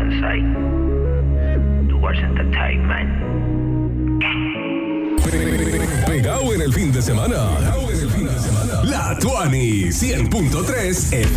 Kansai. Towards Entertainment. Pegado en el fin de semana. La Tuani 100.3 FM.